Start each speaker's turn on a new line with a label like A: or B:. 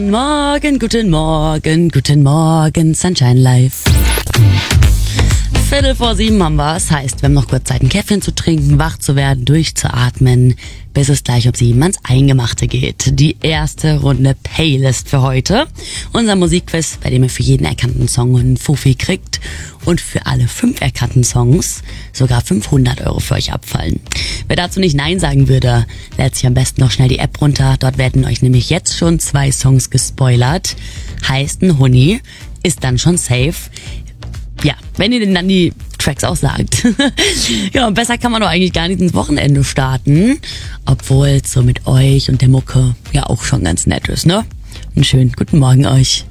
A: Guten Morgen, Sunshine Live. 7:15 haben wir's. Heißt, wir haben noch kurz Zeit, ein Käffchen zu trinken, wach zu werden, durchzuatmen, bis es gleich um 7 ans Eingemachte geht. Die erste Runde Playlist für heute. Unser Musikquiz, bei dem ihr für jeden erkannten Song einen Fuffi kriegt und für alle 5 erkannten Songs sogar 500 € für euch abfallen. Wer dazu nicht Nein sagen würde, lädt sich am besten noch schnell die App runter. Dort werden euch nämlich jetzt schon 2 Songs gespoilert. Heißt, ein Huni ist dann schon safe. Ja, wenn ihr denn dann die Tracks auch sagt. Ja, und besser kann man doch eigentlich gar nicht ins Wochenende starten. Obwohl es so mit euch und der Mucke ja auch schon ganz nett ist, ne? Einen schönen guten Morgen euch.